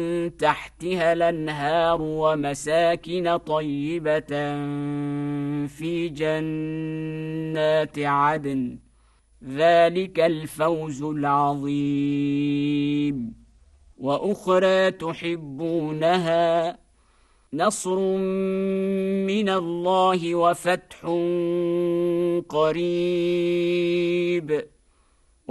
تحتها الأنهار ومساكن طيبة في جنات عدن، ذلك الفوز العظيم. وأخرى تحبونها، نصر من الله وفتح قريب